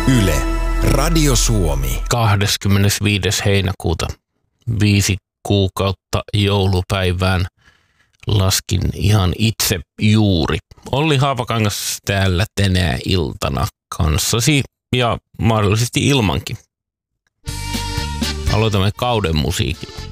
Yle, Radio Suomi. 25. heinäkuuta, 5 kuukautta joulupäivään. Laskin ihan itse juuri. Olli Haapakangas täällä tänä iltana kanssasi ja mahdollisesti ilmankin. Aloitamme kauden musiikilla.